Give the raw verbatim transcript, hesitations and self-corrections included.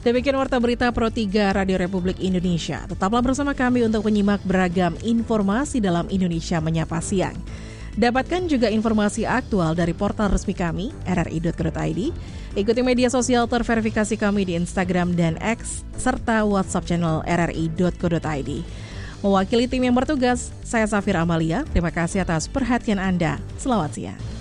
Demikian Warta Berita Pro tiga Radio Republik Indonesia. Tetaplah bersama kami untuk menyimak beragam informasi dalam Indonesia Menyapa Siang. Dapatkan juga informasi aktual dari portal resmi kami, r r i dot co dot i d. Ikuti media sosial terverifikasi kami di Instagram dan X, serta WhatsApp channel r r i dot co dot i d. Mewakili tim yang bertugas, saya Safira Amalia. Terima kasih atas perhatian Anda. Selamat siang.